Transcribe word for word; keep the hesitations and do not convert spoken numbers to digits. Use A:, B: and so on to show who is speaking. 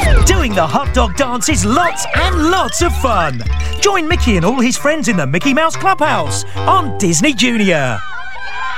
A: Doing the hot dog dance is lots and lots of fun. Join Mickey and all his friends in the Mickey Mouse Clubhouse on Disney Junior.